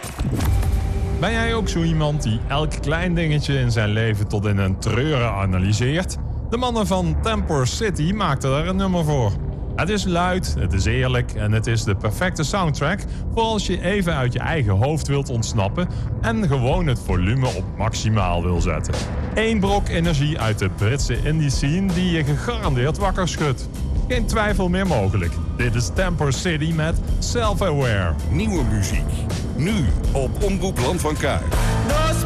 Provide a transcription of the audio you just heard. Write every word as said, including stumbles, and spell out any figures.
Ben jij ook zo iemand die elk klein dingetje in zijn leven tot in een treuren analyseert? De mannen van Temper City maakten er een nummer voor. Het is luid, het is eerlijk en het is de perfecte soundtrack voor als je even uit je eigen hoofd wilt ontsnappen en gewoon het volume op maximaal wil zetten. Eén brok energie uit de Britse indie scene die je gegarandeerd wakker schudt. Geen twijfel meer mogelijk. Dit is Temper City met Self-Aware. Nieuwe muziek. Nu op Omroep Land van Kuik.